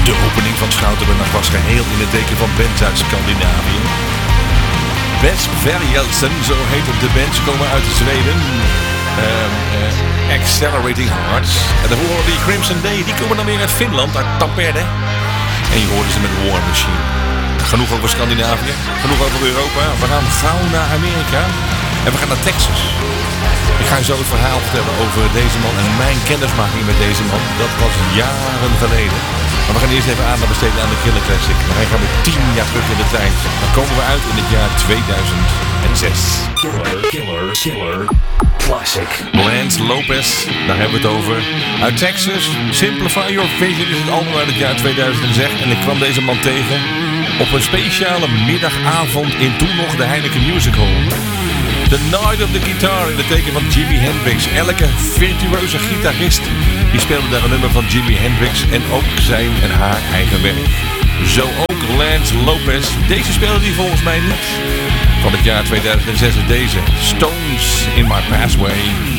De opening van Schoutenberg was geheel in het teken van bands uit Scandinavië. Besvergelsen, zo heet het de band. Ze komen uit Zweden. Accelerating Hearts. En dan horen die Crimson Day, die komen dan weer uit Finland, uit Tampere. En je hoorde ze met War Machine. Genoeg over Scandinavië, genoeg over Europa. We gaan gauw naar Amerika en we gaan naar Texas. Ik ga je zo het verhaal vertellen over deze man en mijn kennismaking met deze man. Dat was jaren geleden. Maar we gaan eerst even aandacht besteden aan de Killer Classic. Dan gaan we 10 jaar terug in de tijd. Dan komen we uit in het jaar 2006. Killer Classic. Lance Lopez, daar hebben we het over. Uit Texas, Simplify Your Vision is het album uit het jaar 2006. En ik kwam deze man tegen op een speciale middagavond in toen nog de Heineken Music Hall. The Night of the Guitar in het teken van Jimi Hendrix. Elke virtueuze gitarist die speelde daar een nummer van Jimi Hendrix en ook zijn en haar eigen werk. Zo ook Lance Lopez. Deze speelde die volgens mij niet. Van het jaar 2006 is deze Stones in My Pathway.